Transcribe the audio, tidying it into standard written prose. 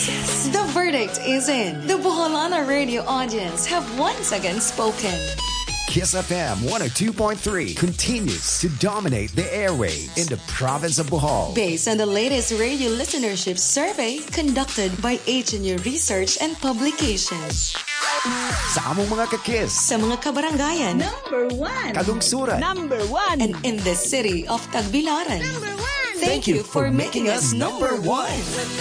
The verdict is in. The Boholana radio audience have once again spoken. Kiss FM 102.3 continues to dominate the airwaves in the province of Bohol. Based on the latest radio listenership survey conducted by HNU Research and Publications. Sa among mga kakiss. Sa mga kabarangayan. Number 1. Kalungsuran. Number 1. And in the city of Tagbilaran. Number 1. Thank you for making us number 1.